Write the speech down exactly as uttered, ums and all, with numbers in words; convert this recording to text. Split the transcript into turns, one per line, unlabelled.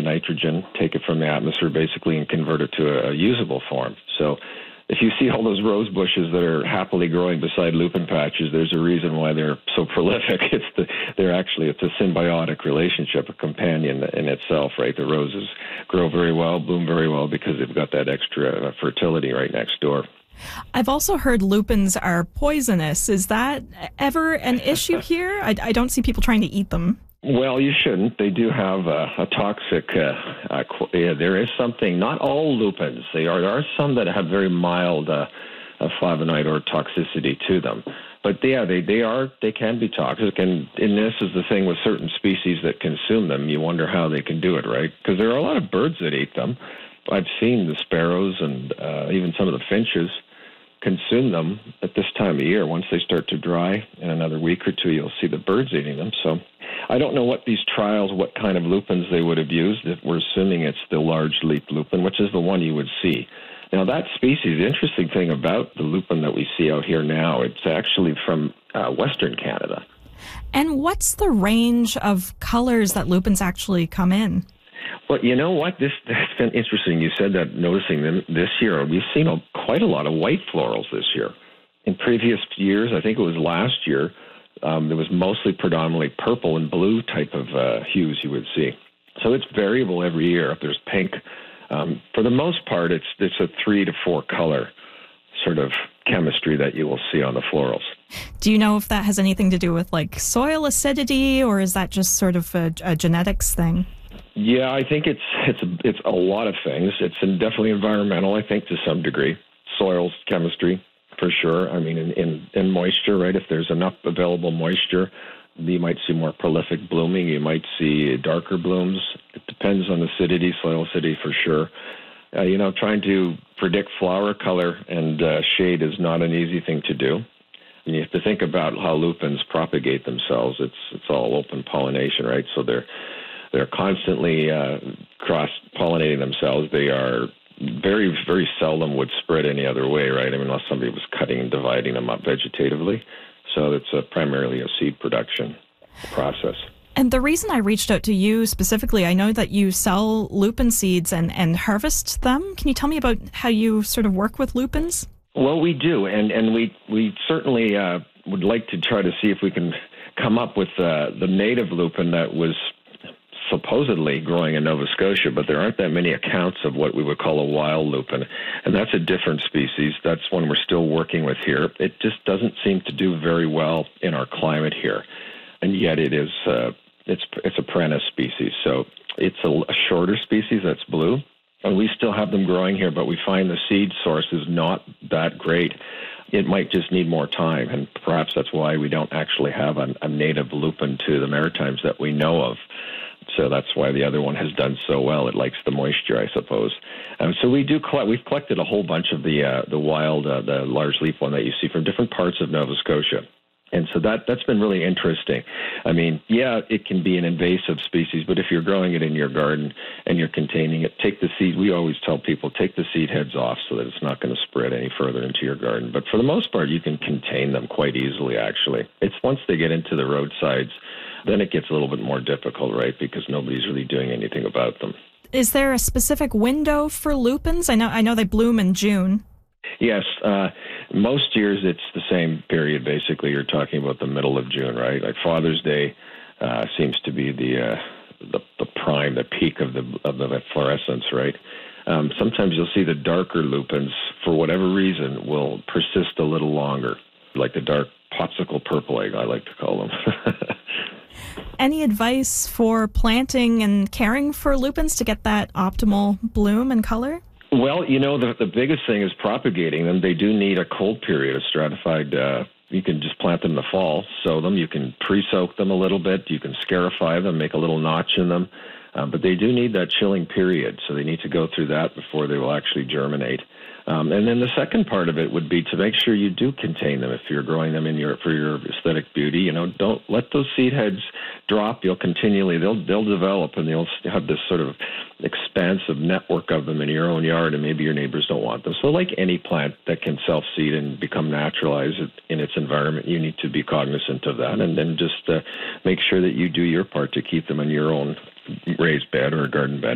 nitrogen, take it from the atmosphere basically, and convert it to a, a usable form. So if you see all those rose bushes that are happily growing beside lupin patches, there's a reason why they're so prolific. It's the, they're actually, it's a symbiotic relationship, a companion in itself, right? The roses grow very well, bloom very well because they've got that extra fertility right next door.
I've also heard lupins are poisonous. Is that ever an issue here? I, I don't see people trying to eat them.
Well, you shouldn't. They do have a, a toxic, uh, uh, yeah, there is something, not all lupins. They are, there are some that have very mild uh, uh, flavonoid or toxicity to them. But yeah, they, they are, they can be toxic. And, and this is the thing with certain species that consume them. You wonder how they can do it, right? Because there are a lot of birds that eat them. I've seen the sparrows and uh, even some of the finches consume them at this time of year. Once they start to dry, in another week or two, you'll see the birds eating them. So I don't know what these trials, what kind of lupins they would have used. If we're assuming it's the large leaf lupin, which is the one you would see. Now, that species, the interesting thing about the lupin that we see out here now, it's actually from uh, Western Canada.
And what's the range of colors that lupins actually come in?
Well, you know what? This has been interesting. You said that noticing them this year, we've seen a, quite a lot of white florals this year. In previous years, I think it was last year, um, there was mostly predominantly purple and blue type of uh, hues you would see. So it's variable every year. If there's pink, um, for the most part, it's it's a three to four color sort of chemistry that you will see on the florals.
Do you know if that has anything to do with like soil acidity, or is that just sort of a, a genetics thing?
Yeah, I think it's it's it's a lot of things. It's definitely environmental, I think, to some degree. Soils, chemistry, for sure. I mean, in, in, in moisture, right? If there's enough available moisture, you might see more prolific blooming. You might see darker blooms. It depends on acidity, soil acidity, for sure. Uh, you know, trying to predict flower color and uh, shade is not an easy thing to do. And you have to think about how lupins propagate themselves. It's it's all open pollination, right? So they're They're constantly uh, cross-pollinating themselves. They are very, very seldom would spread any other way, right? I mean, unless somebody was cutting and dividing them up vegetatively. So it's a, primarily a seed production process.
And the reason I reached out to you specifically, I know that you sell lupin seeds and, and harvest them. Can you tell me about how you sort of work with lupins?
Well, we do, and, and we, we certainly uh, would like to try to see if we can come up with uh, the native lupin that was supposedly growing in Nova Scotia, but there aren't that many accounts of what we would call a wild lupin, and that's a different species. That's one we're still working with here. It just doesn't seem to do very well in our climate here, and yet it is uh, it's it's a perennis species, so it's a, a shorter species that's blue, and we still have them growing here, but we find the seed source is not that great. It might just need more time, and perhaps that's why we don't actually have a, a native lupin to the Maritimes that we know of. So that's why the other one has done so well. It likes the moisture, I suppose. Um, so we do collect. We've collected a whole bunch of the uh, the wild, uh, the large leaf one that you see from different parts of Nova Scotia. And so that, that's been really interesting. I mean, yeah, it can be an invasive species, but if you're growing it in your garden and you're containing it, take the seed. We always tell people, take the seed heads off so that it's not going to spread any further into your garden. But for the most part, you can contain them quite easily, actually. It's once they get into the roadsides, then it gets a little bit more difficult, right, because nobody's really doing anything about them.
Is there a specific window for lupins? I know I know they bloom in June.
Yes. Uh, most years it's the same period, basically. You're talking about the middle of June, right? Like Father's Day uh, seems to be the, uh, the the prime, the peak of the of the fluorescence, right? Um, sometimes you'll see the darker lupins, for whatever reason, will persist a little longer, like the dark popsicle purple egg, I like to call them.
Any advice for planting and caring for lupins to get that optimal bloom and color?
Well, you know, the, the biggest thing is propagating them. They do need a cold period, a stratified. Uh, you can just plant them in the fall, sow them. You can pre-soak them a little bit. You can scarify them, make a little notch in them. Uh, but they do need that chilling period, so they need to go through that before they will actually germinate. Um, and then the second part of it would be to make sure you do contain them if you're growing them in your for your aesthetic beauty. You know, don't let those seed heads drop. You'll continually they'll they'll develop, and they'll have this sort of expansive network of them in your own yard, and maybe your neighbors don't want them. So, like any plant that can self-seed and become naturalized in its environment, you need to be cognizant of that, and then just uh, make sure that you do your part to keep them in your own raised bed or a garden bed.